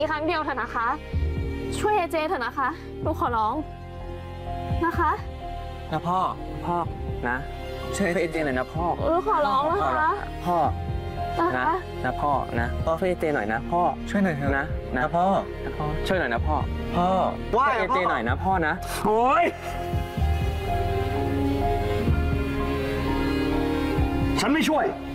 อีกครั้งเดียวเถอะนะคะ ช่วยเจเถอะนะคะหนูขอร้องนะคะนะพ่อนะช่วยเอเจหน่อยนะพ่อขอร้องนะคะพ่อนะนะพ่อนะช่วยเอเจหน่อยนะพ่อช่วยหน่อยเถอะนะพ่อช่วยหน่อยนะพ่อว่าเอเจหน่อยนะพ่อนะโอ้ยฉันไม่ช่วย